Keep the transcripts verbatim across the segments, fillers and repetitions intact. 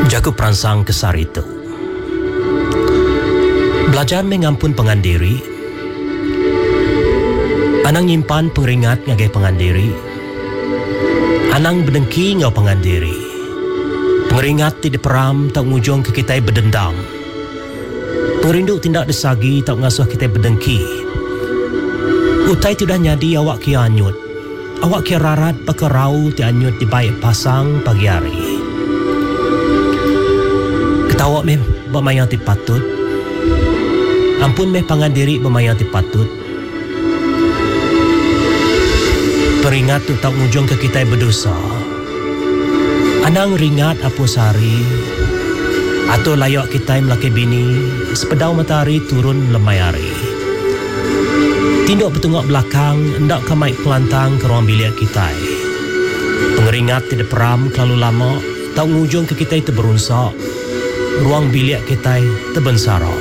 Jaku perangsang kesar itu. Belajar mengampun pengandiri. Anang nyimpan pengeringat ngagai pengandiri. Anang berdengki ngau pengandiri. Pengeringat tidak peram tak ngujung ke kita berdendam. Pengerindu tindak desagi tak ngasuh kita berdengki. Utai tidak nyadi awak kia anyut. Awak kia rarat pakarau ti anyut di baik pasang pagi hari. Ketawa meh bermayang ti patut. Ampun meh pangandiri bermayang ti patut. Peringat tu tak ngujung ke kita berdosa. Anang ringat apa sari. Atau layak kita melaki bini. Sepedau matahari turun lemai hari. Tinduk bertengok belakang. Hendak kamai pelantang ke ruang bilik kita. Pengeringat tidak peram terlalu lama. Tak ngujung ke kita itu berunsak. Ruang bilik kita terbensarok.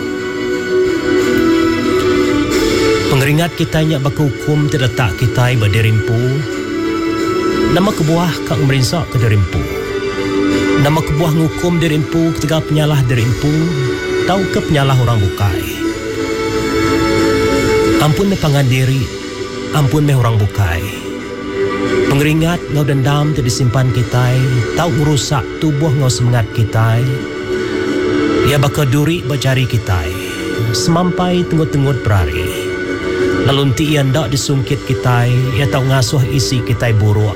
Pengeringat kita nyak baka hukum terletak kita berderimpu. Nama kebuah kak merinsak ke derimpu. Nama kebuah ngukum derimpu ketika penyalah derimpu. Tahu ke penyalah orang bukai. Ampun me pangandiri. Ampun me orang bukai. Pengeringat ngau dendam tidak disimpan kita. Tahu merusak tubuh ngau semangat kita. Ia bakal duri berjari kita. Semampai tenggut-tenggut berari. Lalu nanti ia hendak disungkit kita. Ia tahu ngasuh isi kita buruk.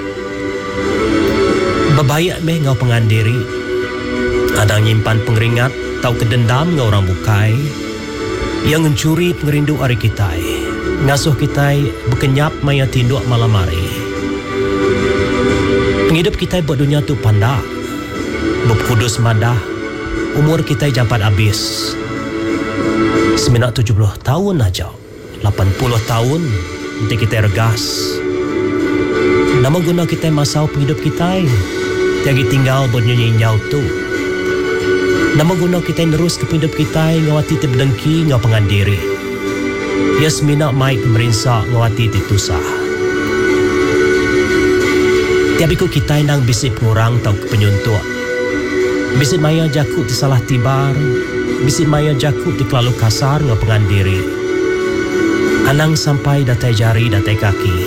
Bebayak meh ngau pengandiri. Ada nyimpan pengeringat. Tahu kedendam ngau orang bukai. Yang mencuri pengerindu hari kita. Ngasuh kita berkenyap maya tinduk malam hari. Penghidup kita buat dunia tu pandak. Berkudus madah. Umur kita jampat habis. Seminat tujuh puluh tahun aja. lapan puluh tahun. Nanti kita regas. Nama guna kita masau penghidup kita. Tiagi tinggal bernyanyi nyau tu. Nama guna kita nerus ke penghidup kita. Ngawati ti berdengki ngau pengandiri. Ya seminat mai pemerintah ngawati ti tusah. Tiabiku kita nang bisik pengurang tau ke penyuntuk. Bisit maya jakut di salah tibar. Bisit maya jakut di kelalu kasar ngau pengandiri. Anang sampai datai jari datai kaki.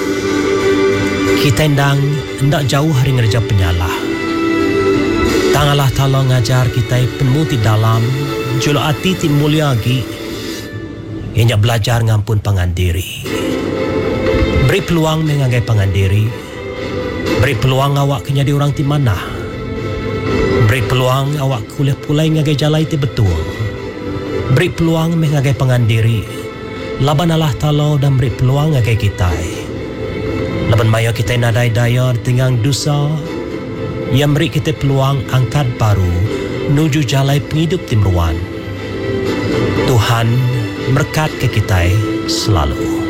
Kita endang hendak jauh hari ngerja penyalah. Tangalah tala ngajar kita penuh di dalam. Julu hati ti mulia lagi. Ianya belajar ngampun pangandiri. Beri peluang mengagai pangandiri. Beri peluang awak kenyadi orang ti mana. Beri peluang awak kuliah pulai ngagai jalai ti betul. Beri peluang mengagai pangandiri. Laban Allah Ta'ala dan beri peluang ngagai kita. Laban maya kita nadai daya tinggang dosa. Yang beri kita peluang angkat baru. Nuju jalai penghidup timruan. Tuhan berkat ke kita selalu.